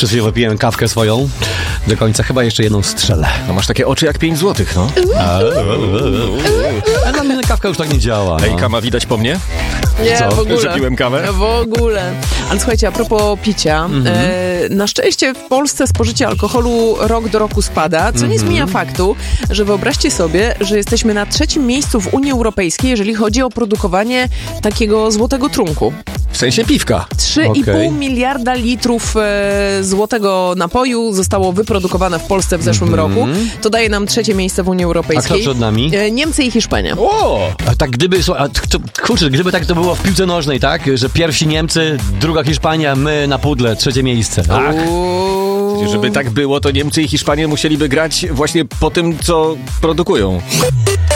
Przed chwilą wypiłem kawkę swoją. Do końca chyba jeszcze jedną strzelę. No masz takie oczy jak 5 złotych, no. A na mnie kawka już tak nie działa. Ej, No. kama widać po mnie? Nie, Co? w ogóle. Że piłem kawę? W ogóle. Ale słuchajcie, a propos picia, na szczęście w Polsce spożycie alkoholu rok do roku spada, co nie zmienia faktu, że wyobraźcie sobie, że jesteśmy na 3. miejscu w Unii Europejskiej, jeżeli chodzi o produkowanie takiego złotego trunku. W sensie piwka. 3,5 Okej. miliarda litrów złotego napoju zostało wyprodukowane w Polsce w zeszłym roku. To daje nam 3. miejsce w Unii A Europejskiej. kto przed nami? Niemcy i Hiszpania. O! A tak gdyby, kurczę, gdyby tak to było w piłce nożnej, tak? Że pierwsi Niemcy, druga Hiszpania, my na pudle, 3. miejsce. Tak? Żeby tak było, to Niemcy i Hiszpanie musieliby grać właśnie po tym, co produkują.